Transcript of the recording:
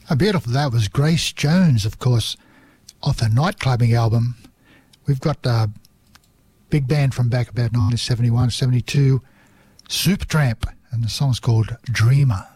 Beautiful. That was Grace Jones, of course, off the Nightclubbing album. We've got a big band from back about 1971, 72, Supertramp, and the song's called Dreamer.